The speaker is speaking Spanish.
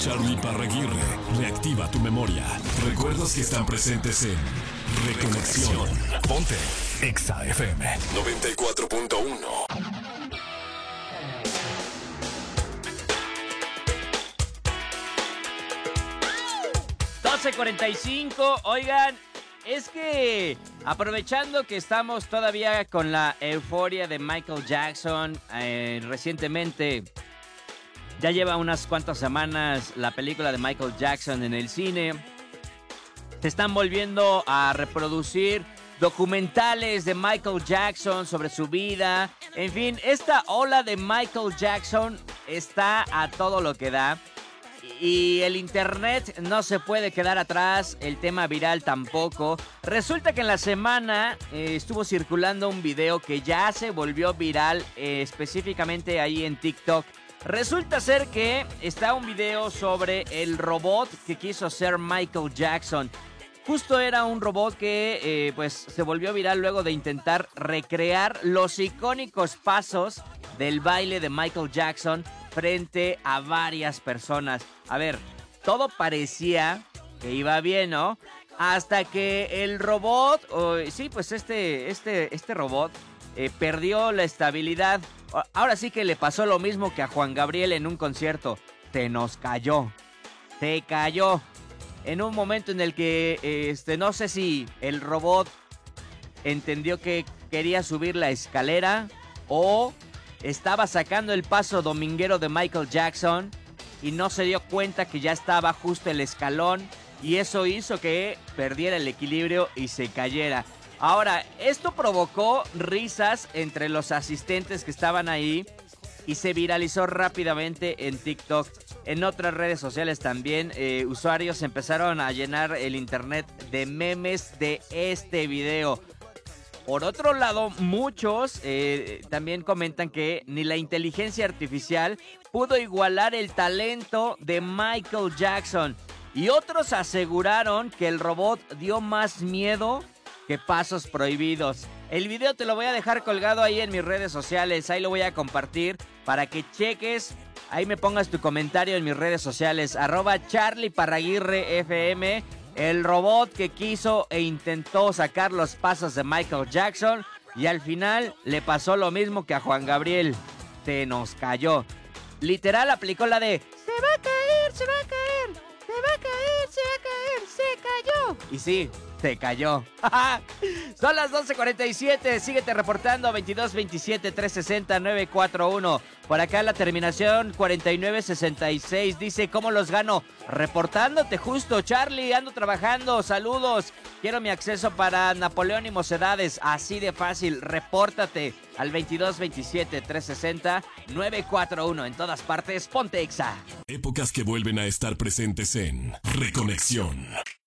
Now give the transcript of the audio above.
Charlie Parraguirre reactiva tu memoria. Recuerdos que están presentes en Reconexión. Ponte Exa FM 94.1. 12:45, oigan, es que aprovechando que estamos todavía con la euforia de Michael Jackson, recientemente ya lleva unas cuantas semanas la película de Michael Jackson en el cine. Se están volviendo a reproducir documentales de Michael Jackson sobre su vida. En fin, esta ola de Michael Jackson está a todo lo que da. Y el internet no se puede quedar atrás, el tema viral tampoco. Resulta que en la semana estuvo circulando un video que ya se volvió viral, específicamente ahí en TikTok. Resulta ser que está un video sobre el robot que quiso ser Michael Jackson. Justo era un robot que pues se volvió viral luego de intentar recrear los icónicos pasos del baile de Michael Jackson frente a varias personas. A ver, todo parecía que iba bien, ¿no? Hasta que el robot, este robot perdió la estabilidad. Ahora sí que le pasó lo mismo que a Juan Gabriel en un concierto. Se cayó. En un momento en el que, no sé si el robot entendió que quería subir la escalera o estaba sacando el paso dominguero de Michael Jackson y no se dio cuenta que ya estaba justo el escalón y eso hizo que perdiera el equilibrio y se cayera. Ahora, esto provocó risas entre los asistentes que estaban ahí y se viralizó rápidamente en TikTok. En otras redes sociales también usuarios empezaron a llenar el internet de memes de este video. Por otro lado, muchos también comentan que ni la inteligencia artificial pudo igualar el talento de Michael Jackson. Y otros aseguraron que el robot dio más miedo que pasos prohibidos. El video te lo voy a dejar colgado ahí en mis redes sociales. Ahí lo voy a compartir para que cheques. Ahí me pongas tu comentario en mis redes sociales. @CharlieParraguirreFM. El robot que quiso e intentó sacar los pasos de Michael Jackson y al final le pasó lo mismo que a Juan Gabriel. Se nos cayó. Literal aplicó la de se va a caer, se va a caer, se va a caer, se va a caer, se cayó. Y sí, se cayó. Son las 12:47. Síguete reportando 2227-360-941. Por acá la terminación 4966 dice: ¿cómo los gano? Reportándote justo, Charlie. Ando trabajando. Saludos. Quiero mi acceso para Napoleón y Mocedades. Así de fácil. Repórtate al 2227-360-941. En todas partes, ponte Exa. Épocas que vuelven a estar presentes en Reconexión.